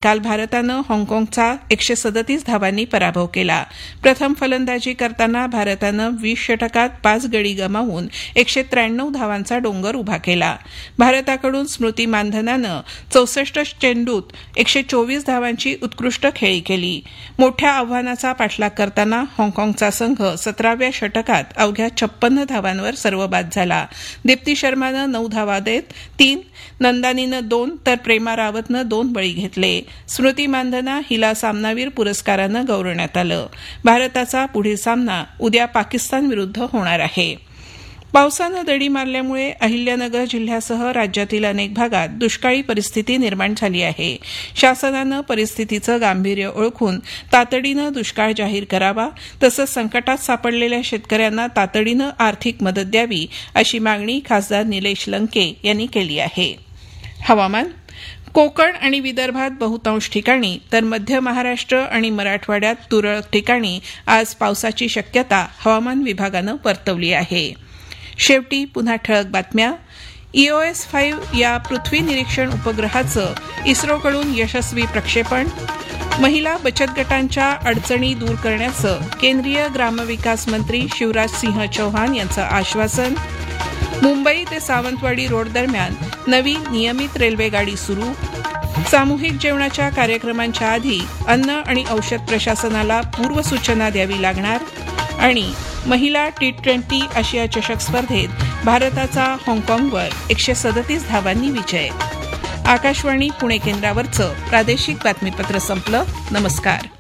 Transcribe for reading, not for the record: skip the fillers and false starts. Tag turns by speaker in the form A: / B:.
A: काल भारतानं हाँगकाँगचा 137 धावांनी पराभव केला. प्रथम फलंदाजी करताना भारतानं 20 षटकात 5 गडी गमावून 193 धावांचा डोंगर उभा केला. भारताकडून स्मृती मानधनानं 64 चेंडूत 124 धावांची उत्कृष्ट खेळी केली. मोठ्या आव्हानाचा पाठलाग करताना हाँगकाँगचा संघ 17व्या षटकात अवघ्या 56 धावांवर सर्वबाद झाला. दीप्ती शर्मानं 9 धावा देत 3, नंदानीनं 2 तर प्रेमा रावतनं 2 बळी घेतले. स्मृती मानधना हिला सामनावीर पुरस्कारानं गौरवण्यात आलं. भारताचा पुढील सामना उद्या पाकिस्तान विरुद्ध होणार आहे. पावसानं दडी मारल्यामुळे अहिल्यानगर जिल्ह्यासह राज्यातील अनेक भागात दुष्काळी परिस्थिती निर्माण झाली आहे. शासनानं परिस्थितीचं गांभीर्य ओळखून तातडीनं दुष्काळ जाहीर करावा, तसंच संकटात सापडलेल्या शेतकऱ्यांना तातडीनं आर्थिक मदत द्यावी, अशी मागणी खासदार निलेश लंके यांनी केली आहे. हवामान. कोकण आणि विदर्भात बहुतांश ठिकाणी तर मध्य महाराष्ट्र आणि मराठवाड्यात तुरळक ठिकाणी आज पावसाची शक्यता हवामान विभागानं वर्तवली आहे. शेवटी पुन्हा ठळक बातम्या. EOS-5 या पृथ्वी निरीक्षण उपग्रहाचं इस्रोकडून यशस्वी प्रक्षेपण. महिला बचत गटांच्या अडचणी दूर करण्याचं केंद्रीय ग्रामविकास मंत्री शिवराज सिंह चौहान यांचं आश्वासन. मुंबई ते सावंतवाडी रोड दरम्यान नवी नियमित रेल्वेगाडी सुरू. सामूहिक जेवणाच्या कार्यक्रमांच्या आधी अन्न आणि औषध प्रशासनाला पूर्वसूचना द्यावी लागणार. आणि महिला T20 आशिया चषक स्पर्धेत भारताचा हाँगकाँगवर 137 धावांनी विजय. आकाशवाणी पुणे केंद्रावरचं प्रादेशिक बातमीपत्र संपलं. नमस्कार.